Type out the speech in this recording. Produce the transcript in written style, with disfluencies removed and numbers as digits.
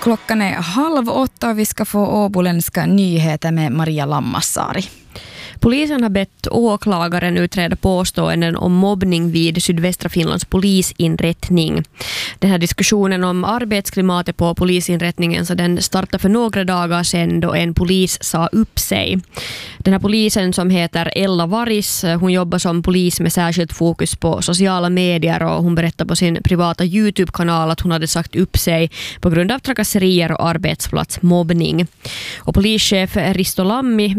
Klockan är 7:30 och vi ska få åboländska nyheter med Maria Lammassaari. Polisen har bett åklagaren utreda påståenden om mobbning vid Sydvästra Finlands polisinrättning. Den här diskussionen om arbetsklimatet på polisinrättningen så den startade för några dagar sedan då en polis sa upp sig. Den här polisen som heter Ella Varis, hon jobbar som polis med särskilt fokus på sociala medier och hon berättar på sin privata YouTube-kanal att hon hade sagt upp sig på grund av trakasserier och arbetsplatsmobbning. Och polischef Risto Lammi